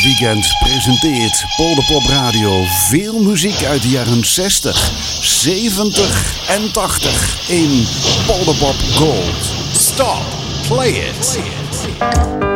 Weekend presenteert Polderpop Radio veel muziek uit de jaren 60, 70 en 80 in Polderpop Gold. Stop, play it.